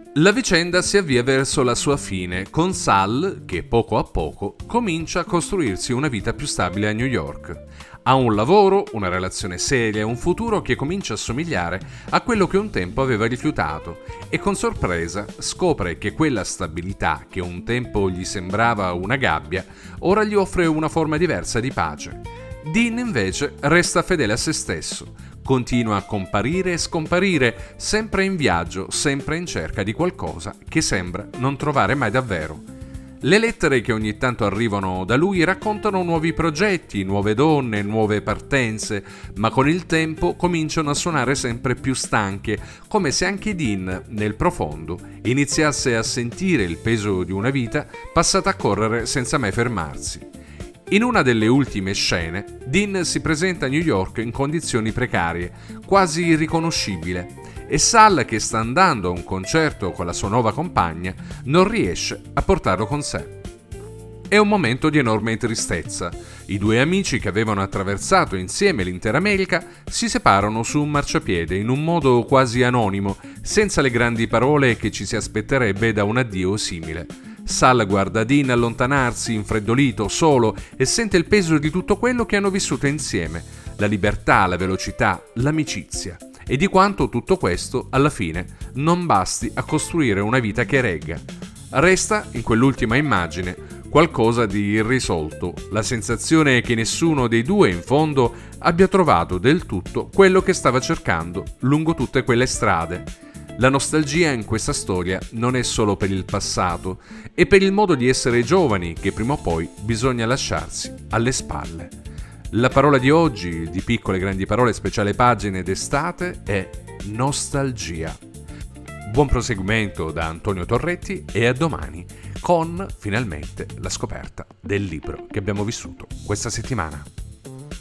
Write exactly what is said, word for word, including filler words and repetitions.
La vicenda si avvia verso la sua fine, con Sal che poco a poco comincia a costruirsi una vita più stabile a New York. Ha un lavoro, una relazione seria e un futuro che comincia a somigliare a quello che un tempo aveva rifiutato e con sorpresa scopre che quella stabilità che un tempo gli sembrava una gabbia ora gli offre una forma diversa di pace. Dean invece resta fedele a se stesso, continua a comparire e scomparire, sempre in viaggio, sempre in cerca di qualcosa che sembra non trovare mai davvero. Le lettere che ogni tanto arrivano da lui raccontano nuovi progetti, nuove donne, nuove partenze, ma con il tempo cominciano a suonare sempre più stanche, come se anche Dean, nel profondo, iniziasse a sentire il peso di una vita passata a correre senza mai fermarsi. In una delle ultime scene, Dean si presenta a New York in condizioni precarie, quasi irriconoscibile, e Sal, che sta andando a un concerto con la sua nuova compagna, non riesce a portarlo con sé. È un momento di enorme tristezza. I due amici che avevano attraversato insieme l'intera America si separano su un marciapiede in un modo quasi anonimo, senza le grandi parole che ci si aspetterebbe da un addio simile. Sal guarda Dean allontanarsi, infreddolito, solo, e sente il peso di tutto quello che hanno vissuto insieme, la libertà, la velocità, l'amicizia, e di quanto tutto questo, alla fine, non basti a costruire una vita che regga. Resta, in quell'ultima immagine, qualcosa di irrisolto, la sensazione che nessuno dei due, in fondo, abbia trovato del tutto quello che stava cercando lungo tutte quelle strade. La nostalgia in questa storia non è solo per il passato, è per il modo di essere giovani che prima o poi bisogna lasciarsi alle spalle. La parola di oggi, di Piccole Grandi Parole speciale pagine d'estate, è nostalgia. Buon proseguimento da Antonio Torretti e a domani con, finalmente, la scoperta del libro che abbiamo vissuto questa settimana.